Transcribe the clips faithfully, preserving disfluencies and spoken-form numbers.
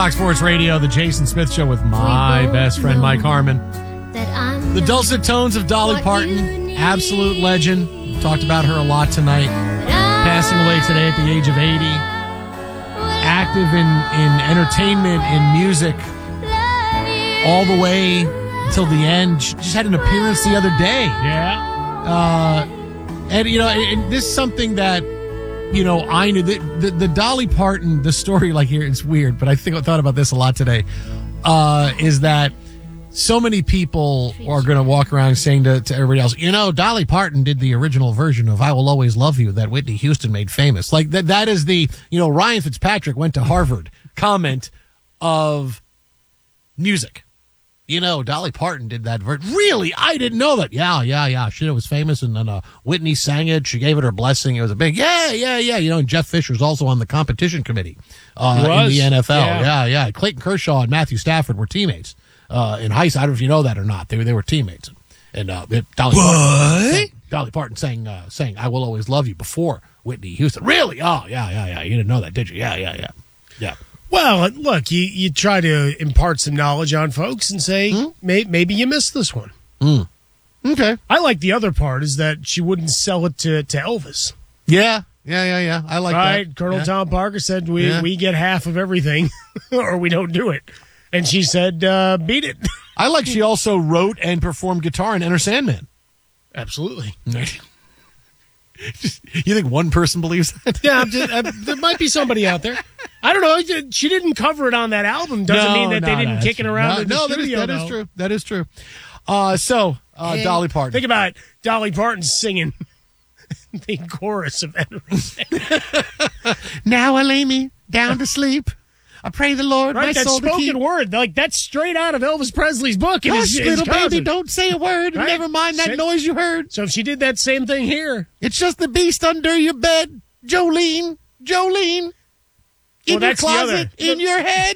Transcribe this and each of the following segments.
Fox Sports Radio, the Jason Smith Show with my best friend, Mike Harmon. The dulcet tones of Dolly Parton, absolute legend. We talked about her a lot tonight. Passing away today at the age of eighty. Active in, in entertainment, in music, all the way until the end. She just had an appearance the other day. Yeah. Uh, and, you know, and this is something that, you know, I knew. The, the, the Dolly Parton, the story, like here, it's weird, but I think I thought about this a lot today, uh, is that so many people are going to walk around saying to, to everybody else, you know, Dolly Parton did the original version of I Will Always Love You that Whitney Houston made famous. Like that, that is the, you know, Ryan Fitzpatrick went to Harvard comment of music. You know, Dolly Parton did that version. Really? I didn't know that. Yeah, yeah, yeah. She was famous, and then uh, Whitney sang it. She gave it her blessing. It was a big, yeah, yeah, yeah. You know, and Jeff Fisher's also on the competition committee uh, in the N F L. Yeah. yeah, yeah. Clayton Kershaw and Matthew Stafford were teammates uh, in high school. I don't know if you know that or not. They were, they were teammates. And uh, Dolly what? Parton, sang, Dolly Parton sang, uh, sang I Will Always Love You before Whitney Houston. Really? Oh, yeah, yeah, yeah. You didn't know that, did you? Yeah, yeah, yeah. Yeah. Well, look, you, you try to impart some knowledge on folks and say, mm. may, maybe you missed this one. Mm. Okay. I like the other part is that she wouldn't sell it to, to Elvis. Yeah, yeah, yeah, yeah. I like right? that. Colonel yeah. Tom Parker said, we, yeah. we get half of everything or we don't do it. And she said, uh, beat it. I like she also wrote and performed guitar in Enter Sandman. Absolutely. You think one person believes that? Yeah, just, uh, there might be somebody out there. I don't know. She didn't cover it on that album. Doesn't no, mean that no, they didn't no, kick it around no, in the no, studio. that is, that is true. That is true. Uh, so, uh, hey, Dolly Parton. Think about it. Dolly Parton singing the chorus of Enter Sandman. Now I lay me down to sleep. I pray the Lord right, my that soul to keep. spoken word, like that's straight out of Elvis Presley's book. Hush, his, little his baby, don't say a word. Right? Never mind that Same. noise you heard. So if she did that same thing here. It's just the beast under your bed, Jolene, Jolene. In Well, your closet, in your head.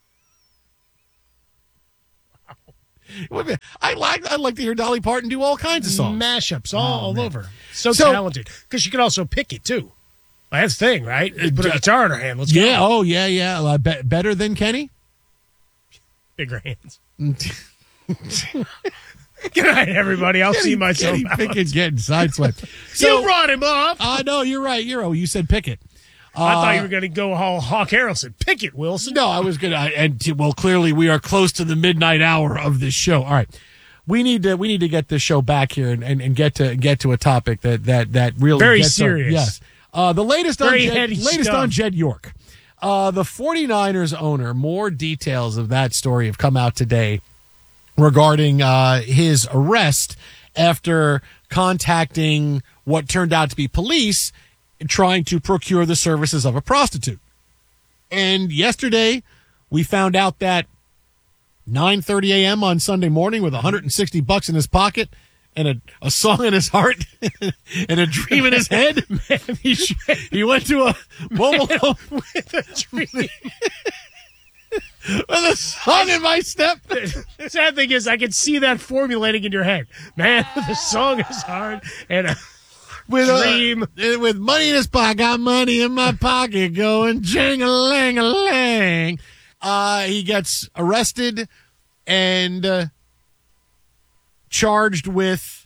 Wow. I like I like to hear Dolly Parton do all kinds of songs. Mashups all, Oh, all man. over. So, So- talented. Because she could also pick it, too. Well, that's the thing, right? Put a guitar in her hand. Let's go. Yeah, oh, yeah, yeah. Uh, be- better than Kenny? Bigger hands. Good night, everybody. I'll Kenny, see myself Kenny out. Pickett getting sideswiped. So, you brought him up. I uh, know, you're right. You're, oh, you said Pickett. Uh, I thought you were going to go all Hawk Harrelson. Pick it, Wilson. No, I was going to. And t- well, clearly we are close to the midnight hour of this show. All right. We need to we need to get this show back here and, and, and get to get to a topic that that, that really Very gets serious. Our, yes. Uh, the latest Very on Jed, heady latest stuff. on Jed York. Uh, the 49ers owner, more details of that story have come out today regarding uh, his arrest after contacting what turned out to be police trying to procure the services of a prostitute. And yesterday, we found out that nine thirty a.m. on Sunday morning with one hundred sixty bucks in his pocket and a, a song in his heart and a dream in his head, man, he, he went to a mobile home with a dream. With a song in my step. The sad thing is, I can see that formulating in your head. Man, the song is hard and a with dream. A, with money in his pocket. Got money in my pocket going jing-a-ling-a-lang. Uh, he gets arrested and uh, charged with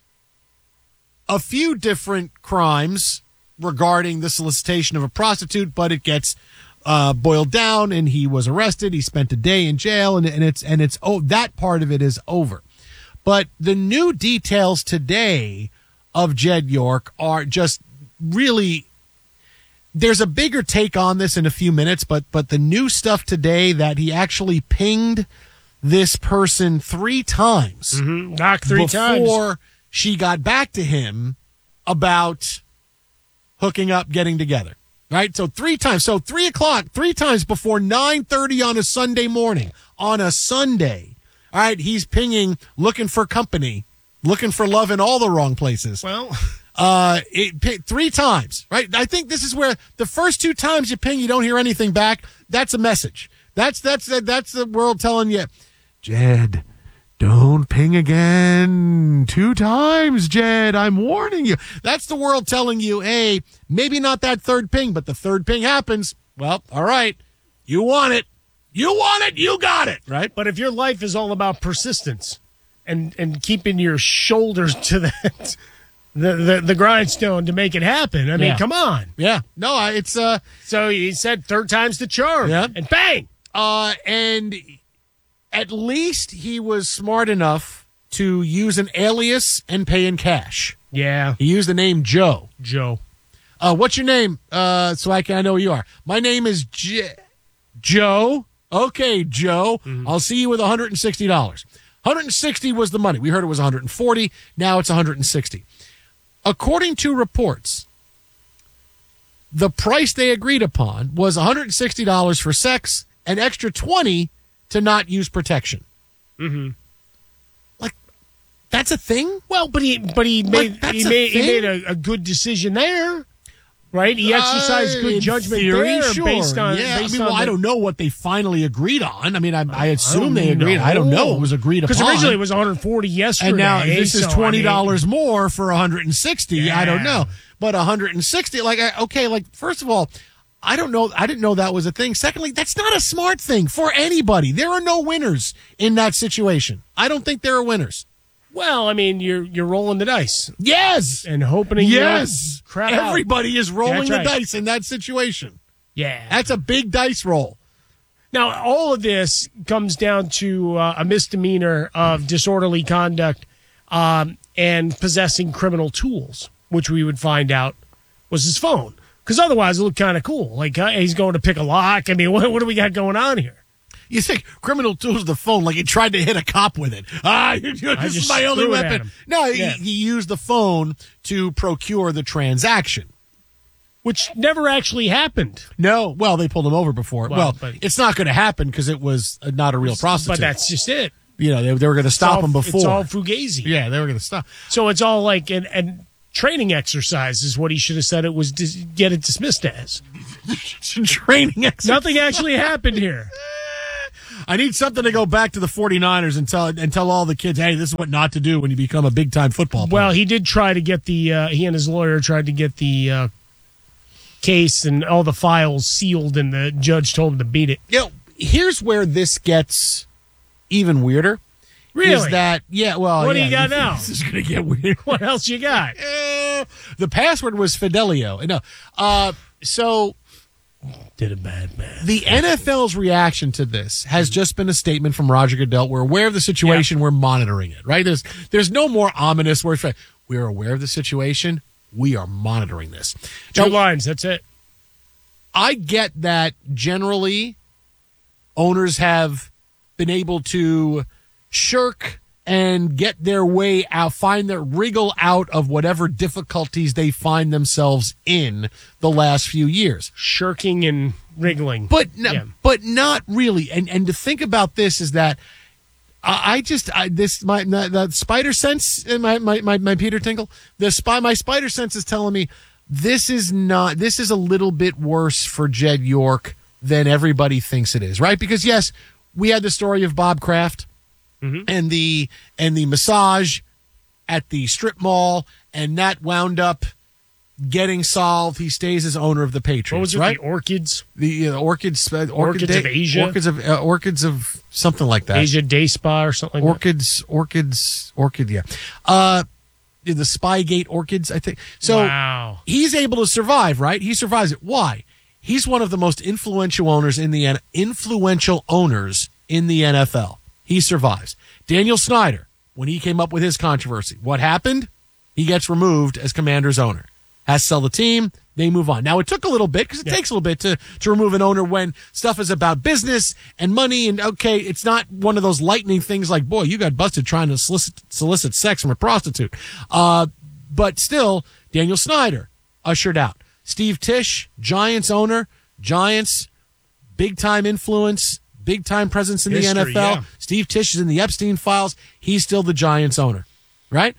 a few different crimes regarding the solicitation of a prostitute, but it gets uh, boiled down, and he was arrested. He spent a day in jail, and, and it's and it's oh that part of it is over. But the new details today of Jed York are just really. There's a bigger take on this in a few minutes, but but the new stuff today that he actually pinged this person three times, Mm-hmm. Knock three before times before she got back to him about hooking up, getting together. Right? So three times. So three o'clock, three times before nine thirty on a Sunday morning. On a Sunday. All right, he's pinging, looking for company, looking for love in all the wrong places. Well, uh, it, three times, right? I think this is where the first two times you ping, you don't hear anything back. That's a message. That's that's that's the world telling you, Jed, don't ping again. Two times, Jed. I'm warning you. That's the world telling you, hey, maybe not that third ping, but the third ping happens. Well, all right, you want it. You want it, you got it, right? But if your life is all about persistence and, and keeping your shoulders to that, the, the, the grindstone to make it happen, I mean, Yeah. come on. Yeah. No, I- it's uh So he said third time's the charm. Yeah. And bang! uh and at least he was smart enough to use an alias and pay in cash. Yeah. He used the name Joe. Joe. Uh, what's your name? Uh, so I can I know who you are. My name is J- Joe. Okay, Joe. I'll see you with one hundred sixty dollars. one hundred sixty was the money. We heard it was one hundred forty. Now it's one hundred sixty. According to reports, the price they agreed upon was one hundred sixty dollars for sex, an extra twenty to not use protection. Mm-hmm. Like, that's a thing? Well, but he but he made that's he a made he thing? made a, a good decision there, right? He exercised Uh, good in judgment theory, there sure. based on yeah. based I mean, on well, I the- don't know what they finally agreed on. I mean, I, I assume don't they agreed. I don't know. It was agreed upon. Because originally it was one hundred forty yesterday. and now this is so, I twenty mean, dollars more for one hundred sixty. I don't Yeah. know, but one hundred sixty. Like, I- okay, like first of all, I don't know. I didn't know that was a thing. Secondly, that's not a smart thing for anybody. There are no winners in that situation. I don't think there are winners. Well, I mean, you're you're rolling the dice Yes, and hoping. you yes. don't crap out. Everybody is rolling That's the right. dice in that situation. Yeah. That's a big dice roll. Now, all of this comes down to uh, a misdemeanor of disorderly conduct um, and possessing criminal tools, which we would find out was his phone. Because otherwise, it looked kind of cool. Like, uh, he's going to pick a lock. I mean, what, what do we got going on here? You think criminal tools the phone like he tried to hit a cop with it. Ah, you know, this just is my only threw it at weapon. him. No, Yeah. he, he used the phone to procure the transaction. Which never actually happened. No, well, they pulled him over before. Well, Well, but- it's not going to happen because it was uh, not a real prostitute. But that's just it. you know, they, they were going to It's stop all- him before. It's all fugazi. Yeah, they were going to stop. So it's all like an, an training exercise is what he should have said it was dis- get it dismissed as. Training exercise. Nothing actually happened here. I need something to go back to the 49ers and tell and tell all the kids, hey, this is what not to do when you become a big time football player. Well, he did try to get the uh, he and his lawyer tried to get the uh, case and all the files sealed, and the judge told him to beat it. you know, here's where this gets even weirder. Really? Is that yeah? Well, What do yeah, you got now? This is going to get weird. What else you got? Eh, the password was Fidelio. No, uh, so Did a bad man. the N F L's reaction to this has just been a statement from Roger Goodell. We're aware of the situation. We're monitoring it. Right? There's there's no more ominous words. We're aware of the situation. We are monitoring this. Two Now, lines. That's it. I get that generally owners have been able to shirk and get their way out, find their wriggle out of whatever difficulties they find themselves in the last few years. Shirking and wriggling. But no, Yeah. but not really. And and to think about this is that I, I just I, this my the, the spider sense in my, my my my Peter Tinkle the spy my spider sense is telling me this is not this is a little bit worse for Jed York than everybody thinks it is, right? Because yes, we had the story of Bob Kraft. Mm-hmm. and the and the massage at the strip mall, and that wound up getting solved. He stays as owner of the Patriots. What was it? right? The orchids? The uh, orchids, uh, orchid Orchids day- of Asia? orchids of uh, orchids of something like that. Asia Day Spa or something like orchids, orchids, orchid. Yeah, uh, the Spygate orchids. I think so. that. Wow. He's able to survive, right? He survives it. Why? He's one of the most influential owners in the N- influential owners in the N F L. He survives. Daniel Snyder, when he came up with his controversy, what happened? He gets removed as Commander's owner. Has to sell the team. They move on. Now, it took a little bit because it Yeah. takes a little bit to, to remove an owner when stuff is about business and money. And, okay, it's not one of those lightning things like, boy, you got busted trying to solicit, solicit sex from a prostitute. Uh, but still, Daniel Snyder ushered out. Steve Tisch, Giants owner, Giants, big-time influence, big-time presence in History, the N F L. yeah. Steve Tisch is in the Epstein files. He's still the Giants owner, right?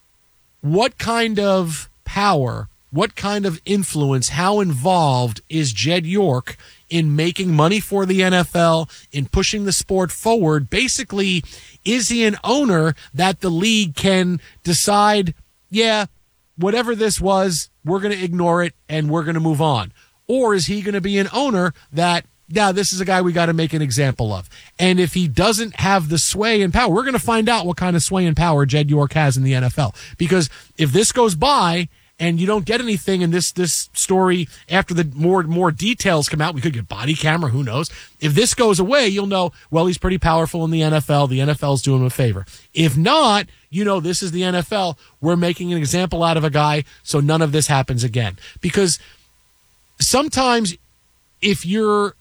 What kind of power, what kind of influence, how involved is Jed York in making money for the N F L, in pushing the sport forward? Basically, is he an owner that the league can decide, yeah, whatever this was, we're going to ignore it and we're going to move on? Or is he going to be an owner that yeah, this is a guy we got to make an example of. And if he doesn't have the sway and power, we're going to find out what kind of sway and power Jed York has in the N F L. Because if this goes by and you don't get anything in this this story after the more more details come out, we could get body camera, who knows? If this goes away, you'll know, well, he's pretty powerful in the N F L. The N F L's doing him a favor. If not, you know, this is the N F L. We're making an example out of a guy so none of this happens again. Because sometimes if you're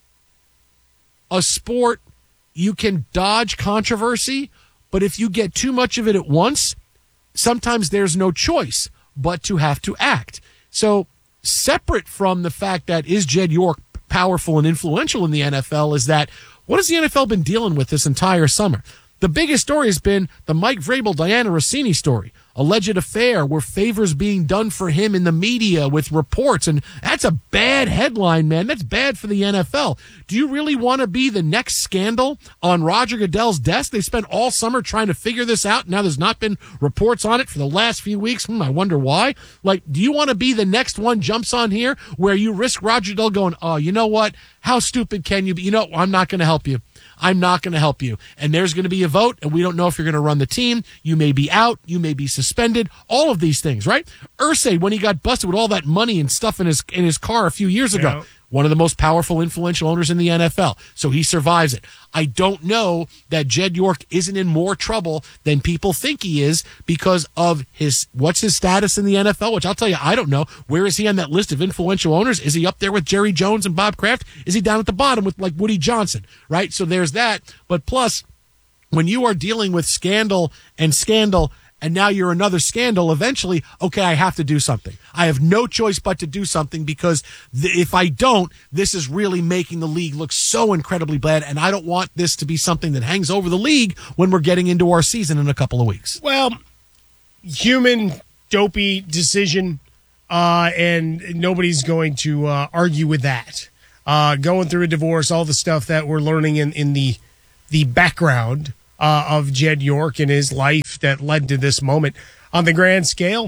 a sport, you can dodge controversy, but if you get too much of it at once, sometimes there's no choice but to have to act. So separate from the fact that is Jed York powerful and influential in the N F L is that what has the N F L been dealing with this entire summer? The biggest story has been the Mike Vrabel, Diana Rossini story. Alleged affair where favors being done for him in the media with reports. And that's a bad headline, man. That's bad for the N F L. Do you really want to be the next scandal on Roger Goodell's desk? They spent all summer trying to figure this out. Now there's not been reports on it for the last few weeks. Hmm, I wonder why. Like, do you want to be the next one jumps on here where you risk Roger Goodell going, oh, you know what? How stupid can you be? You know, I'm not going to help you. I'm not going to help you. And there's going to be a vote, and we don't know if you're going to run the team. You may be out. You may be suspended. All of these things, right? Irsay, when he got busted with all that money and stuff in his in his car a few years ago, yeah. One of the most powerful, influential owners in the N F L. So he survives it. I don't know that Jed York isn't in more trouble than people think he is because of his, what's his status in the N F L, which I'll tell you, I don't know. Where is he on that list of influential owners? Is he up there with Jerry Jones and Bob Kraft? Is he down at the bottom with like Woody Johnson, right? So there's that. But plus, when you are dealing with scandal and scandal, and now you're another scandal, eventually, okay, I have to do something. I have no choice but to do something because th- if I don't, this is really making the league look so incredibly bad, and I don't want this to be something that hangs over the league when we're getting into our season in a couple of weeks. Well, human, dopey decision, uh, and nobody's going to uh, argue with that. Uh, going through a divorce, all the stuff that we're learning in, in the the background Uh, of Jed York and his life that led to this moment. On the grand scale,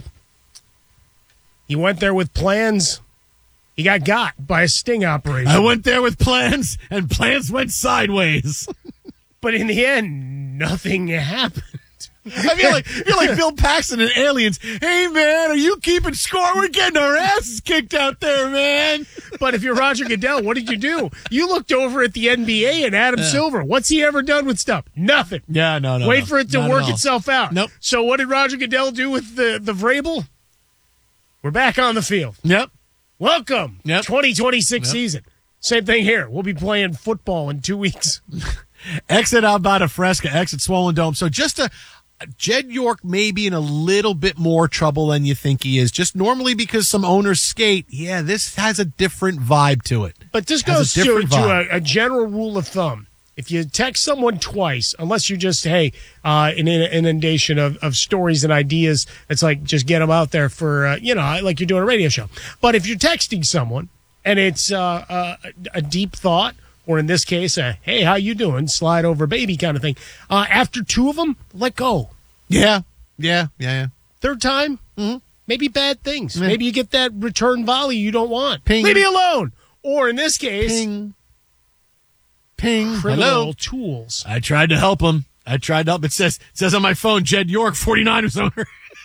he went there with plans. He got got by a sting operation. I went there with plans, and plans went sideways. But in the end, nothing happened. I feel like you're like Bill Paxton in Aliens. Hey, man, are you keeping score? We're getting our asses kicked out there, man. But if you're Roger Goodell, what did you do? You looked over at the N B A and Adam yeah. Silver. What's he ever done with stuff? Nothing. Yeah, no, no. Wait no. for it to Not work itself out. Nope. So what did Roger Goodell do with the, the Vrabel? We're back on the field. Yep. Welcome. Yep. twenty twenty-six yep. season. Same thing here. We'll be playing football in two weeks. Exit Albada Fresca, exit Swollen Dome. So just a Jed York may be in a little bit more trouble than you think he is. Just normally because some owners skate, yeah, this has a different vibe to it. But this goes to, to a, a general rule of thumb. If you text someone twice, unless you just, hey, uh, an inundation of, of stories and ideas, it's like just get them out there for, uh, you know, like you're doing a radio show. But if you're texting someone and it's uh, uh, a deep thought, or in this case, a, hey, how you doing? Slide over baby kind of thing. Uh, after two of them, let go. Yeah, yeah, yeah, yeah. Third time, mm-hmm. maybe bad things. Yeah. Maybe you get that return volley you don't want. Ping. Leave me alone. Or in this case, ping, ping. Criminal Hello. tools. I tried to help him. I tried to help. It says it says on my phone, Jed York, forty-niners owner.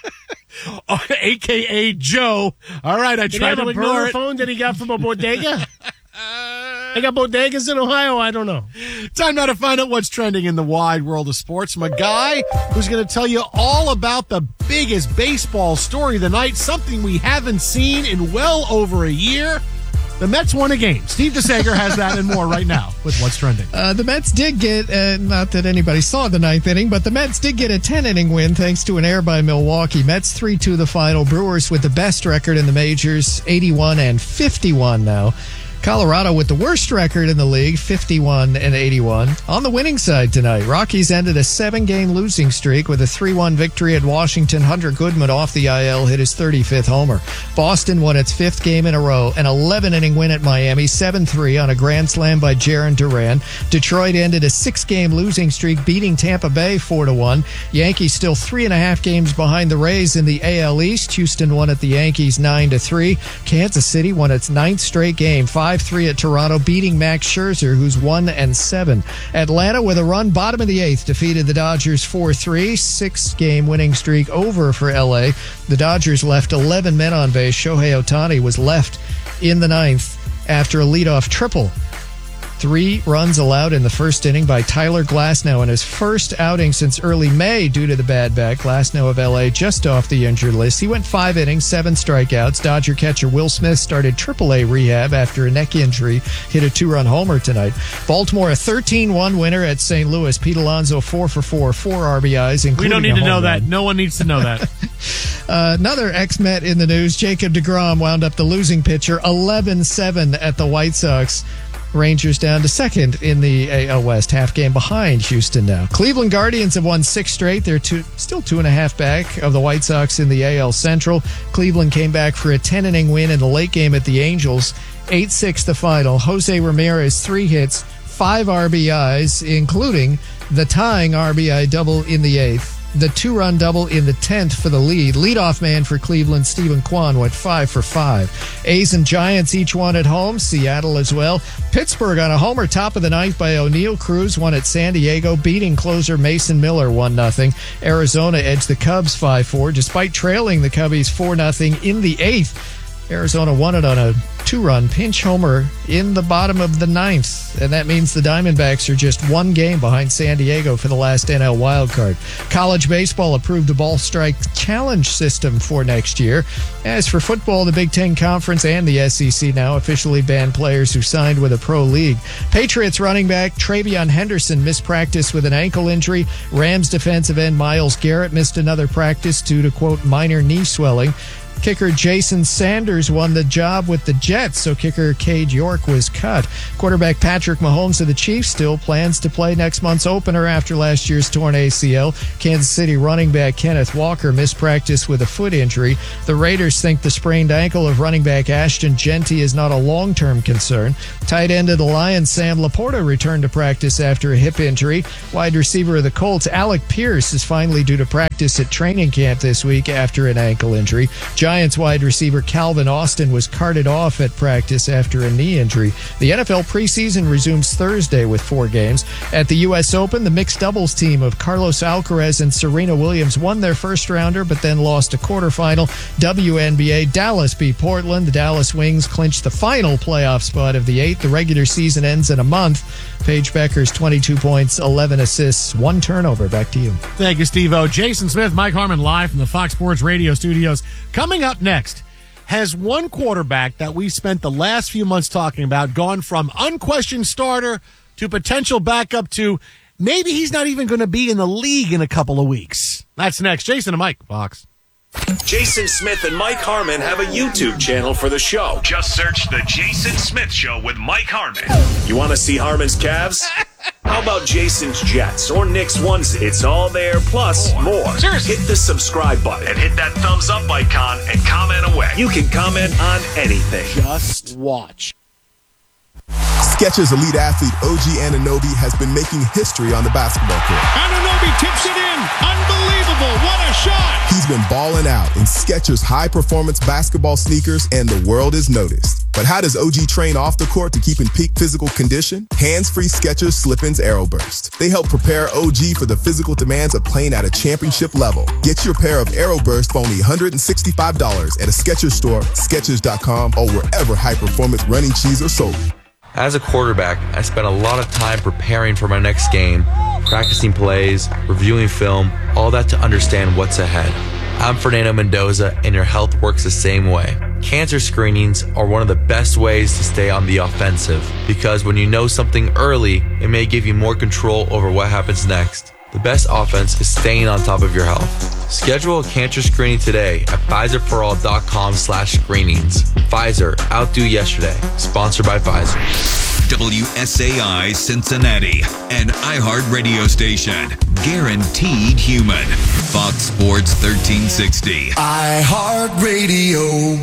A K A Joe. All right, I Did tried he have to a ignore burner it. phone that he got from a bodega? They got bodegas in Ohio? I don't know. Time now to find out what's trending in the wide world of sports from a guy who's going to tell you all about the biggest baseball story of the night, something we haven't seen in well over a year. The Mets won a game. Steve DeSager has that and more right now with what's trending. Uh, the Mets did get, uh, not that anybody saw the ninth inning, but the Mets did get a ten-inning win thanks to an error by Milwaukee. Mets three two the final. Brewers with the best record in the majors, eighty-one and fifty-one now. Colorado with the worst record in the league, fifty-one and eighty-one. On the winning side tonight, Rockies ended a seven-game losing streak with a three one victory at Washington. Hunter Goodman off the I L hit his thirty-fifth homer. Boston won its fifth game in a row, an eleven-inning win at Miami, seven three on a grand slam by Jarren Duran. Detroit ended a six-game losing streak, beating Tampa Bay four to one. Yankees still three and a half games behind the Rays in the A L East. Houston won at the Yankees nine to three. Kansas City won its ninth straight game, five five three at Toronto, beating Max Scherzer, who's one and seven. Atlanta, with a run, bottom of the eighth, defeated the Dodgers four three. Six-game winning streak over for L A. The Dodgers left eleven men on base. Shohei Ohtani was left in the ninth after a leadoff triple. Three runs allowed in the first inning by Tyler Glasnow in his first outing since early May due to the bad back. Glasnow of L A just off the injured list. He went five innings, seven strikeouts. Dodger catcher Will Smith started triple A rehab after a neck injury. Hit a two-run homer tonight. Baltimore, a thirteen one winner at Saint Louis. Pete Alonso, four for four, four R B Is, including We don't need a to know home that. run. No one needs to know that. Uh, another ex-Met in the news, Jacob deGrom, wound up the losing pitcher, eleven seven at the White Sox. Rangers down to second in the A L West, half game behind Houston now. Cleveland Guardians have won six straight. They're two, still two and a half back of the White Sox in the A L Central. Cleveland came back for a ten-inning win in the late game at the Angels. eight six the final. Jose Ramirez, three hits, five R B Is, including the tying R B I double in the eighth. The two-run double in the tenth for the lead. Leadoff man for Cleveland, Stephen Kwan, went five for five. A's and Giants each won at home. Seattle as well. Pittsburgh on a homer, top of the ninth by O'Neill Cruz, won at San Diego, beating closer Mason Miller one nothing. Arizona edged the Cubs five four, despite trailing the Cubbies four nothing in the eighth. Arizona won it on a two-run pinch homer in the bottom of the ninth, and that means the Diamondbacks are just one game behind San Diego for the last N L wildcard. College baseball approved a ball strike challenge system for next year. As for football, the Big Ten Conference and the S E C now officially ban players who signed with a pro league. Patriots running back Travion Henderson missed practice with an ankle injury. Rams defensive end Myles Garrett missed another practice due to, quote, minor knee swelling. Kicker Jason Sanders won the job with the Jets, so kicker Cade York was cut. Quarterback Patrick Mahomes of the Chiefs still plans to play next month's opener after last year's torn A C L. Kansas City running back Kenneth Walker missed practice with a foot injury. The Raiders think the sprained ankle of running back Ashton Genty is not a long-term concern. Tight end of the Lions Sam Laporta returned to practice after a hip injury. Wide receiver of the Colts Alec Pierce is finally due to practice at training camp this week after an ankle injury. Giants wide receiver Calvin Austin was carted off at practice after a knee injury. The N F L preseason resumes Thursday with four games. At the U S Open, the mixed doubles team of Carlos Alcaraz and Serena Williams won their first rounder, but then lost a quarterfinal. W N B A, Dallas beat Portland. The Dallas Wings clinched the final playoff spot of the eight. The regular season ends in a month. Paige Beckers, twenty-two points, eleven assists, one turnover. Back to you. Thank you, Steve-O. Jason Smith, Mike Harmon live from the Fox Sports Radio studios. Coming up next, has one quarterback that we spent the last few months talking about gone from unquestioned starter to potential backup to maybe he's not even going to be in the league in a couple of weeks? That's next. Jason and Mike, Fox. Jason Smith and Mike Harmon have a YouTube channel for the show. Just search The Jason Smith Show with Mike Harmon. You want to see Harmon's Cavs? How about Jason's Jets or Nick's onesie? It's all there, plus more. Seriously. Hit the subscribe button And hit that thumbs up icon and comment away. You can comment on anything. Just watch. Skechers elite athlete O G Anunoby has been making history on the basketball court. Anunoby tips it in. Unbelievable. What a shot. He's been balling out in Skechers high-performance basketball sneakers, and the world has noticed. But how does O G train off the court to keep in peak physical condition? Hands-free Skechers Slip-ins Aeroburst. They help prepare O G for the physical demands of playing at a championship level. Get your pair of Aeroburst for only one hundred sixty-five dollars at a Skechers store, Skechers dot com, or wherever high-performance running shoes are sold. As a quarterback, I spent a lot of time preparing for my next game, practicing plays, reviewing film, all that to understand what's ahead. I'm Fernando Mendoza, and your health works the same way. Cancer screenings are one of the best ways to stay on the offensive, because when you know something early, it may give you more control over what happens next. The best offense is staying on top of your health. Schedule a cancer screening today at Pfizer For All dot com slash screenings. Pfizer, outdo yesterday. Sponsored by Pfizer. W S A I Cincinnati, an iHeart radio station. Guaranteed human. Fox Sports thirteen sixty. iHeart Radio.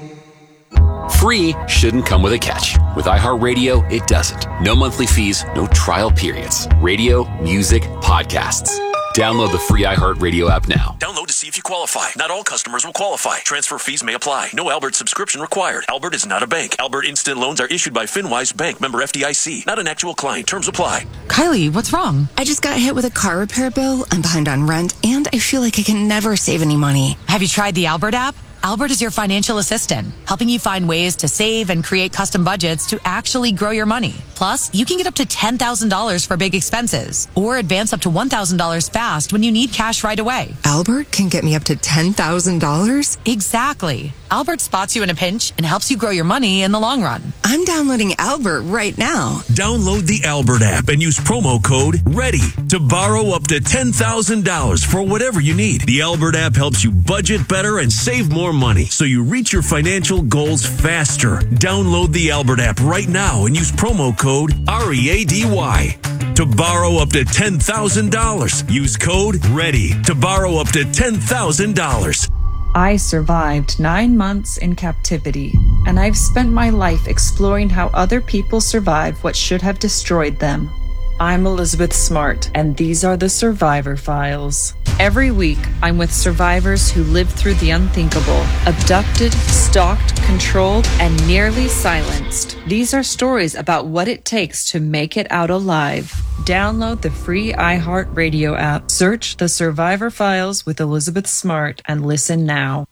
Free shouldn't come with a catch. With iHeartRadio, it doesn't. No monthly fees, no trial periods. Radio, music, podcasts. Download the free iHeartRadio app now. Download to see if you qualify. Not all customers will qualify. Transfer fees may apply. No Albert subscription required. Albert is not a bank. Albert Instant Loans are issued by FinWise Bank, member F D I C. Not an actual client. Terms apply. Kylie, what's wrong? I just got hit with a car repair bill. I'm behind on rent, and I feel like I can never save any money. Have you tried the Albert app? Albert is your financial assistant, helping you find ways to save and create custom budgets to actually grow your money. Plus, you can get up to ten thousand dollars for big expenses or advance up to one thousand dollars fast when you need cash right away. Albert can get me up to ten thousand dollars? Exactly. Albert spots you in a pinch and helps you grow your money in the long run. I'm downloading Albert right now. Download the Albert app and use promo code READY to borrow up to ten thousand dollars for whatever you need. The Albert app helps you budget better and save more money so you reach your financial goals faster. Download the Albert app right now and use promo code R E A D Y to borrow up to ten thousand dollars. Use code READY to borrow up to ten thousand dollars. I survived nine months in captivity, and I've spent my life exploring how other people survive what should have destroyed them. I'm Elizabeth Smart, and these are the Survivor Files. Every week, I'm with survivors who lived through the unthinkable, abducted, stalked, controlled, and nearly silenced. These are stories about what it takes to make it out alive. Download the free iHeartRadio app, search The Survivor Files with Elizabeth Smart, and listen now.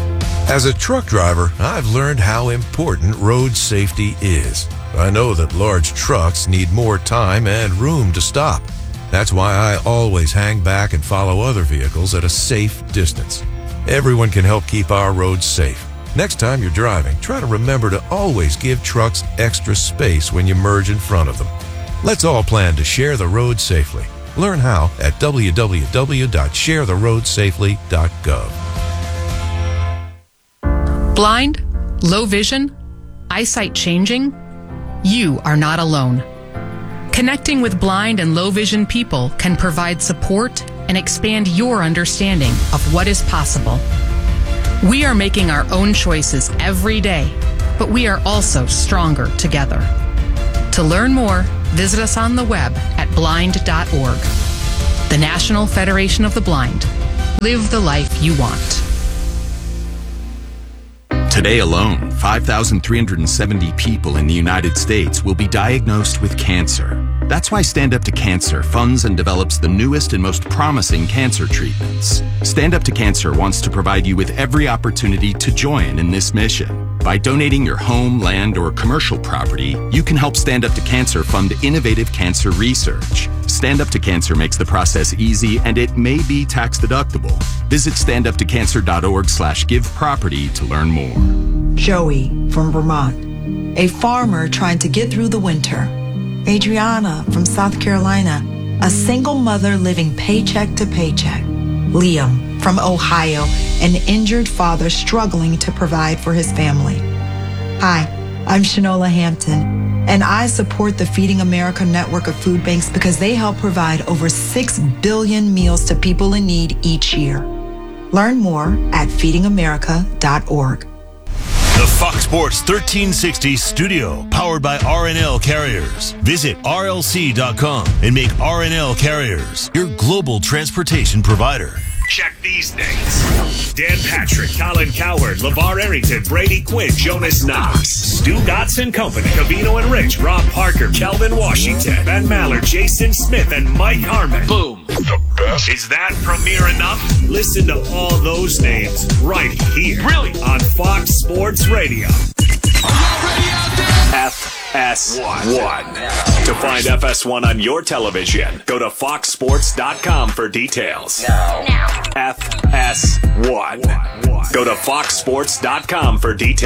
As a truck driver, I've learned how important road safety is. I know that large trucks need more time and room to stop. That's why I always hang back and follow other vehicles at a safe distance. Everyone can help keep our roads safe. Next time you're driving, try to remember to always give trucks extra space when you merge in front of them. Let's all plan to share the road safely. Learn how at w w w dot share the road safely dot gov. Blind? Low vision? Eyesight changing? You are not alone. Connecting with blind and low vision people can provide support and expand your understanding of what is possible. We are making our own choices every day, but we are also stronger together. To learn more, visit us on the web at blind dot org. The National Federation of the Blind. Live the life you want. Today alone, five thousand three hundred seventy people in the United States will be diagnosed with cancer. That's why Stand Up to Cancer funds and develops the newest and most promising cancer treatments. Stand Up to Cancer wants to provide you with every opportunity to join in this mission. By donating your home, land, or commercial property, you can help Stand Up to Cancer fund innovative cancer research. Stand Up to Cancer makes the process easy, and it may be tax deductible. Visit stand up to cancer dot org slash give property to learn more. Joey from Vermont, a farmer trying to get through the winter. Adriana from South Carolina, a single mother living paycheck to paycheck. Liam from Ohio, an injured father struggling to provide for his family. Hi, I'm Shanola Hampton, and I support the Feeding America network of food banks because they help provide over six billion meals to people in need each year. Learn more at feeding america dot org. The Fox Sports thirteen sixty studio, powered by R and L Carriers. Visit R L C dot com and make R and L Carriers your global transportation provider. Check these names: Dan Patrick, Colin Cowherd, LeVar Arrington, Brady Quinn, Jonas Knox, Stu Gotson Company, Cavino and Rich, Rob Parker, Kelvin Washington, Ben Maller, Jason Smith, and Mike Harmon. Boom. The best. Is that premiere enough? Listen to all those names right here. Really? On Fox Sports Radio. F S one. To find F S one on your television, go to fox sports dot com for details. Now. F S one. Go to fox sports dot com for details.